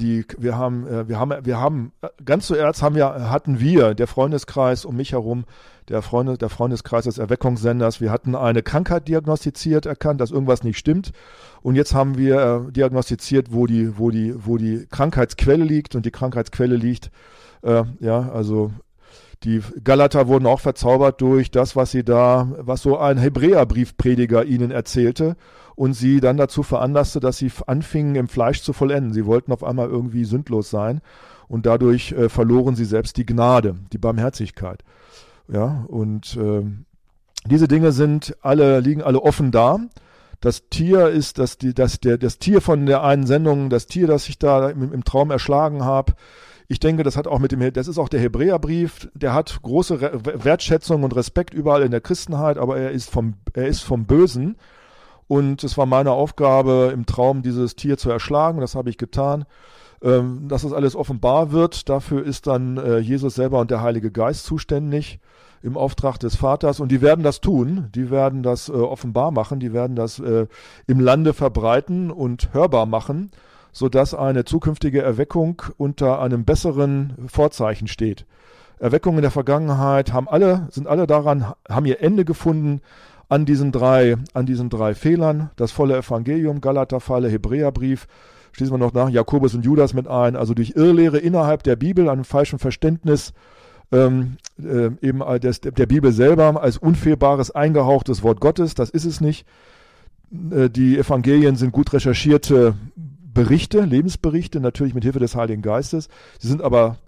ganz zuerst hatten wir, der Freundeskreis um mich herum, der Freundeskreis des Erweckungssenders, wir hatten eine Krankheit diagnostiziert, erkannt, dass irgendwas nicht stimmt. Und jetzt haben wir diagnostiziert, wo die Krankheitsquelle liegt. Und die Krankheitsquelle liegt, also die Galater wurden auch verzaubert durch das, was so ein Hebräerbriefprediger ihnen erzählte und sie dann dazu veranlasste, dass sie anfingen, im Fleisch zu vollenden. Sie wollten auf einmal irgendwie sündlos sein und dadurch verloren sie selbst die Gnade, die Barmherzigkeit. Ja, und diese Dinge liegen alle offen da. Das Tier ist das Tier von der einen Sendung, das Tier, das ich da im Traum erschlagen habe. Ich denke, das ist auch der Hebräerbrief, der hat große Wertschätzung und Respekt überall in der Christenheit, aber er ist vom Bösen. Und es war meine Aufgabe, im Traum dieses Tier zu erschlagen. Das habe ich getan. Dass das alles offenbar wird, dafür ist dann Jesus selber und der Heilige Geist zuständig im Auftrag des Vaters. Und die werden das tun. Die werden das offenbar machen. Die werden das im Lande verbreiten und hörbar machen, sodass eine zukünftige Erweckung unter einem besseren Vorzeichen steht. Erweckungen in der Vergangenheit haben ihr Ende gefunden an diesen drei Fehlern. Das volle Evangelium, Galaterfalle, Hebräerbrief, schließen wir noch nach Jakobus und Judas mit ein, also durch Irrlehre innerhalb der Bibel, einem falschen Verständnis eben der Bibel selber als unfehlbares, eingehauchtes Wort Gottes, das ist es nicht. Die Evangelien sind gut recherchierte Berichte, Lebensberichte, natürlich mit Hilfe des Heiligen Geistes. Sie sind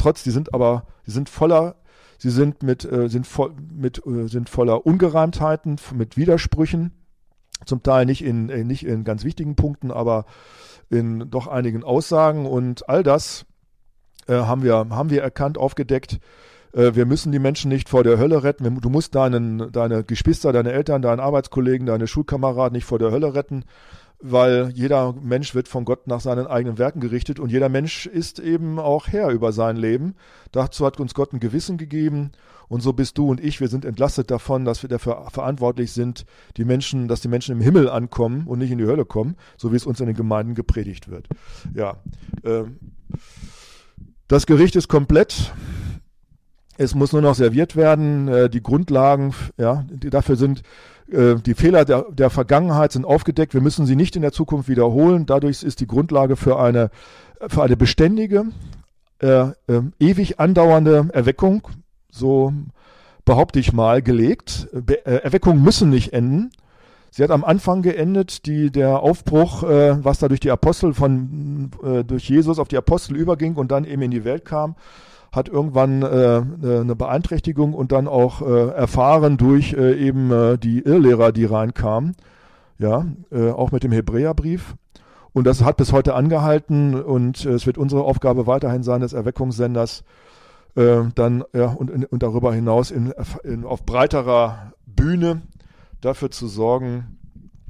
voller Ungereimtheiten, mit Widersprüchen, zum Teil nicht in ganz wichtigen Punkten, aber in doch einigen Aussagen. Und all das haben wir erkannt, aufgedeckt. Wir müssen die Menschen nicht vor der Hölle retten. Du musst deine Geschwister, deine Eltern, deinen Arbeitskollegen, deine Schulkameraden nicht vor der Hölle retten, weil jeder Mensch wird von Gott nach seinen eigenen Werken gerichtet und jeder Mensch ist eben auch Herr über sein Leben. Dazu hat uns Gott ein Gewissen gegeben und so bist du und ich, wir sind entlastet davon, dass wir dafür verantwortlich sind, dass die Menschen im Himmel ankommen und nicht in die Hölle kommen, so wie es uns in den Gemeinden gepredigt wird. Ja, das Gericht ist komplett. Es muss nur noch serviert werden. Die Grundlagen, dafür sind die Fehler der Vergangenheit sind aufgedeckt. Wir müssen sie nicht in der Zukunft wiederholen. Dadurch ist die Grundlage für eine beständige, ewig andauernde Erweckung, so behaupte ich mal, gelegt. Erweckungen müssen nicht enden. Sie hat am Anfang geendet, der Aufbruch, was da durch die Apostel durch Jesus auf die Apostel überging und dann eben in die Welt kam, hat irgendwann eine Beeinträchtigung und dann auch erfahren durch eben die Irrlehrer, die reinkamen, auch mit dem Hebräerbrief. Und das hat bis heute angehalten und es wird unsere Aufgabe weiterhin sein, des Erweckungssenders, und darüber hinaus auf breiterer Bühne dafür zu sorgen,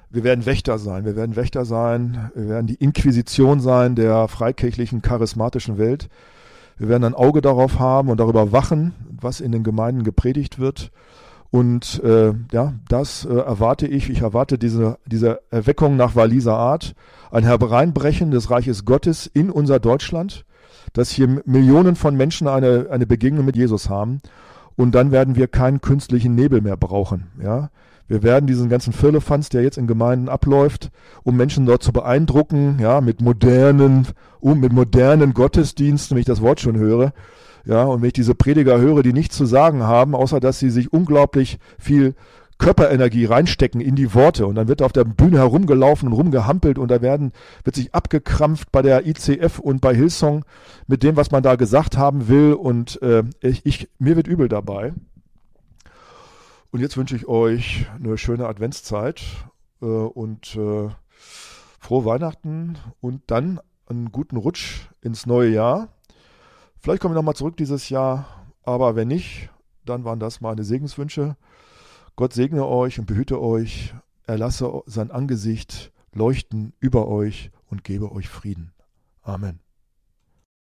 Wir werden Wächter sein. Wir werden Wächter sein. Wir werden die Inquisition sein der freikirchlichen, charismatischen Welt. Wir werden ein Auge darauf haben und darüber wachen, was in den Gemeinden gepredigt wird. Und das erwarte ich. Ich erwarte diese Erweckung nach Walliser Art, ein Hereinbrechen des Reiches Gottes in unser Deutschland, dass hier Millionen von Menschen eine Begegnung mit Jesus haben. Und dann werden wir keinen künstlichen Nebel mehr brauchen. Ja? Wir werden diesen ganzen Firlefanz, der jetzt in Gemeinden abläuft, um Menschen dort zu beeindrucken, ja, mit modernen Gottesdiensten, wenn ich das Wort schon höre, ja, und wenn ich diese Prediger höre, die nichts zu sagen haben, außer dass sie sich unglaublich viel Körperenergie reinstecken in die Worte, und dann wird auf der Bühne herumgelaufen und rumgehampelt und da wird sich abgekrampft bei der ICF und bei Hillsong mit dem, was man da gesagt haben will, und mir wird übel dabei. Und jetzt wünsche ich euch eine schöne Adventszeit und frohe Weihnachten und dann einen guten Rutsch ins neue Jahr. Vielleicht komme ich nochmal zurück dieses Jahr, aber wenn nicht, dann waren das meine Segenswünsche. Gott segne euch und behüte euch, er lasse sein Angesicht leuchten über euch und gebe euch Frieden. Amen.